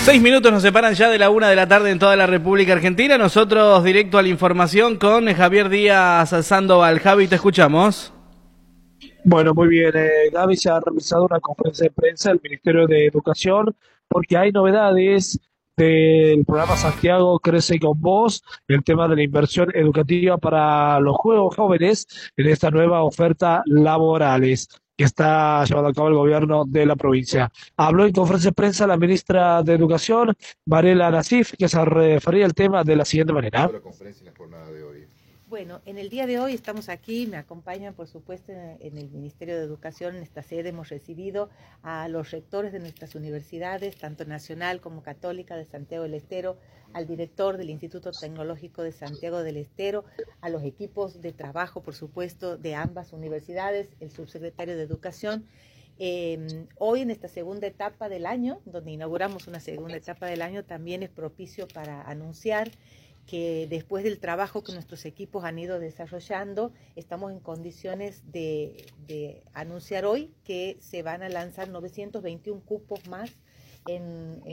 6 minutos nos separan ya de la 1 de la tarde en toda la República Argentina. Nosotros directo a la información con Javier Díaz Sandoval. Javi, te escuchamos. Bueno, muy bien. Gaby, se ha realizado una conferencia de prensa del Ministerio de Educación porque hay novedades del programa Santiago Crece con Vos, el tema de la inversión educativa para los juegos jóvenes en esta nueva oferta laborales que está llevando a cabo el gobierno de la provincia. Habló en conferencia de prensa la ministra de Educación, Mariela Nasif, que se refería al tema de la siguiente manera. La conferencia en la jornada de hoy. Bueno, en el día de hoy estamos aquí, me acompañan por supuesto en el Ministerio de Educación, en esta sede hemos recibido a los rectores de nuestras universidades, tanto nacional como católica de Santiago del Estero, al director del Instituto Tecnológico de Santiago del Estero, a los equipos de trabajo, por supuesto, de ambas universidades, el subsecretario de Educación. Hoy en esta segunda etapa del año, donde inauguramos una segunda etapa del año, también es propicio para anunciar que después del trabajo que nuestros equipos han ido desarrollando, estamos en condiciones de anunciar hoy que se van a lanzar 921 cupos más en